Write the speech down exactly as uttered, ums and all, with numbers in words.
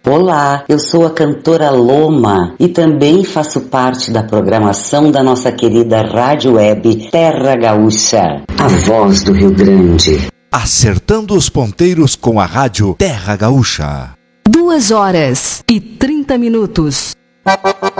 Olá, eu sou a cantora Loma e também faço parte da programação da nossa querida rádio web Terra Gaúcha, a voz do Rio Grande. Acertando os ponteiros com a rádio Terra Gaúcha. Duas horas e trinta minutos.